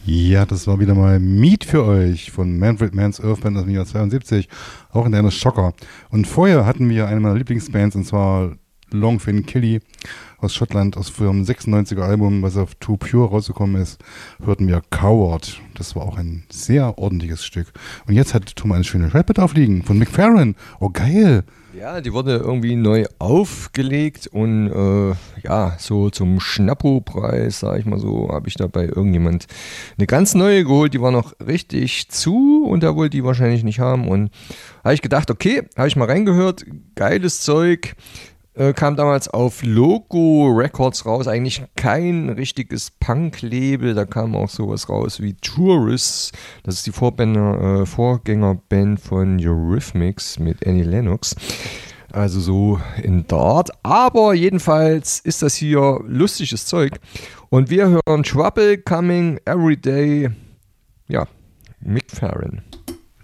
Ja, das war wieder mal Meat für euch von Manfred Mann's Earth Band aus dem Jahr 72, auch in der Schocker. Und vorher hatten wir eine meiner Lieblingsbands, und zwar Longfin Killy aus Schottland, aus dem 96er Album, was auf Too Pure rausgekommen ist, hörten wir Coward. Das war auch ein sehr ordentliches Stück. Und jetzt hat Thomas eine schöne Schallplatte aufliegen von McFerrin. Oh, geil! Ja, die wurde irgendwie neu aufgelegt und so zum Schnappo-Preis, sag ich mal so, habe ich da bei irgendjemand eine ganz neue geholt, die war noch richtig zu und der wollte die wahrscheinlich nicht haben und habe ich gedacht, okay, habe ich mal reingehört, geiles Zeug, kam damals auf Loco Records raus, eigentlich kein richtiges Punk-Label, da kam auch sowas raus wie Tourists, das ist die Vorgängerband von Eurythmics mit Annie Lennox, also so in Dart, aber jedenfalls ist das hier lustiges Zeug und wir hören Trouble Coming Every Day, ja, McFerrin.